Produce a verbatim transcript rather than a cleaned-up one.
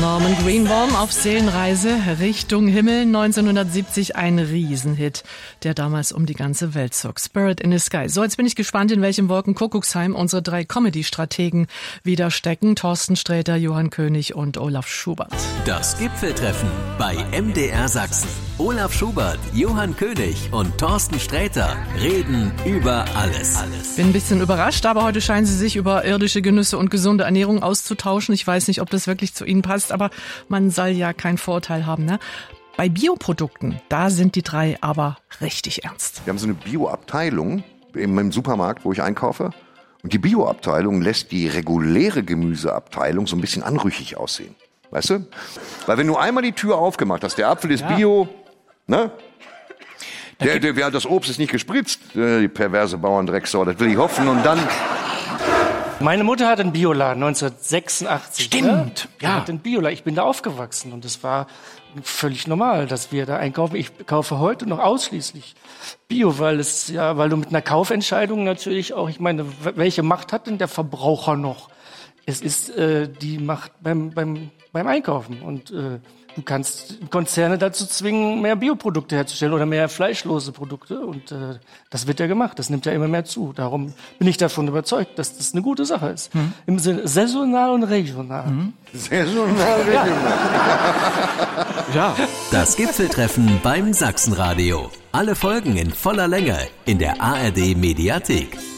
Norman Greenbaum auf Seelenreise Richtung Himmel, neunzehnhundertsiebzig ein Riesenhit, der damals um die ganze Welt zog. Spirit in the Sky. So, jetzt bin ich gespannt, in welchem Wolkenkuckucksheim unsere drei Comedy-Strategen wieder stecken. Thorsten Sträter, Johann König und Olaf Schubert. Das Gipfeltreffen bei M D R Sachsen. Olaf Schubert, Johann König und Thorsten Sträter reden über alles. Bin ein bisschen überrascht, aber heute scheinen sie sich über irdische Genüsse und gesunde Ernährung auszutauschen. Ich weiß nicht, ob das wirklich zu ihnen passt, aber man soll ja keinen Vorurteil haben, ne? Bei Bioprodukten, da sind die drei aber richtig ernst. Wir haben so eine Bioabteilung im Supermarkt, wo ich einkaufe. Und die Bioabteilung lässt die reguläre Gemüseabteilung so ein bisschen anrüchig aussehen. Weißt du? Weil wenn du einmal die Tür aufgemacht hast, der Apfel ist ja. Bio, ne? Der, der, der, das Obst ist nicht gespritzt, die perverse Bauerndrecksau, das will ich hoffen. Und dann... Meine Mutter hat einen Bioladen neunzehnhundertsechsundachtzig. Stimmt, ne? Die ja. hat einen Bioladen. Ich bin da aufgewachsen und es war völlig normal, dass wir da einkaufen. Ich kaufe heute noch ausschließlich Bio, weil es ja, weil du mit einer Kaufentscheidung natürlich auch, ich meine, welche Macht hat denn der Verbraucher noch? Es ist äh, die Macht beim beim beim Einkaufen und äh, du kannst Konzerne dazu zwingen, mehr Bioprodukte herzustellen oder mehr fleischlose Produkte und äh, das wird ja gemacht. Das nimmt ja immer mehr zu. Darum bin ich davon überzeugt, dass das eine gute Sache ist. Mhm. Im Sinne saisonal und regional. Mhm. Saisonal, regional. Ja. Das Gipfeltreffen beim Sachsenradio. Alle Folgen in voller Länge in der A R D Mediathek.